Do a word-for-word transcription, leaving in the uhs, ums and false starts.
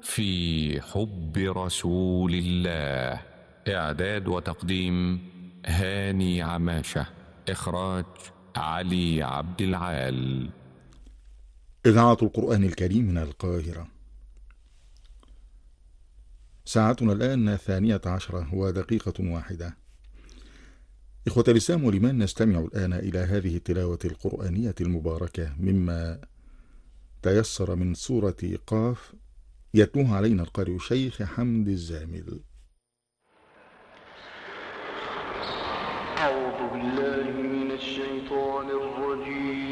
في حب رسول الله. إعداد وتقديم هاني عماشة. إخراج علي عبد العال. إذاعة القرآن الكريم من القاهرة. ساعتنا الآن الثانية عشرة ودقيقة واحدة. إخوة الإسلام ولمن نستمع الآن إلى هذه التلاوة القرآنية المباركة مما تيسر من سورة قاف، يتلوها علينا القارئ الشيخ حمد الزامل. أعوذ بالله من الشيطان الرجيم.